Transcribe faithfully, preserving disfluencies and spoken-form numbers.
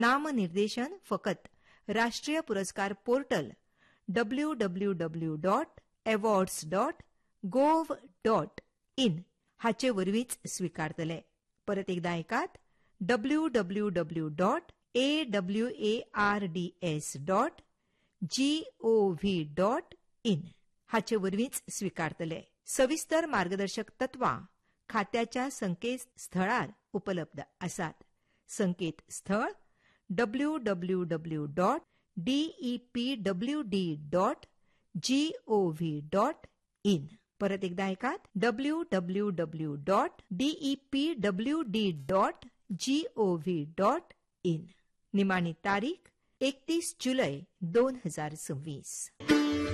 नामनिर्देशन फकत राष्ट्रीय पुरस्कार portal W W W dot awards dot gov dot in हाचे वरवींच स्वीकारतले. परत एकदा ऐकात W W W dot A W A R D S dot G O V dot in हाचे वरवींच स्वीकारतले. सविस्तर मार्गदर्शक तत्वां खात्याच्या संकेतस्थळार उपलब्ध आसात. संकेतस्थळ W W W dot DEP W D dot G O V dot in. परत एकदा ऐकात W W W dot DEP W D dot G O V dot in. निमाणी तारीख एकतीस जुलै दोन हजार सव्वीस.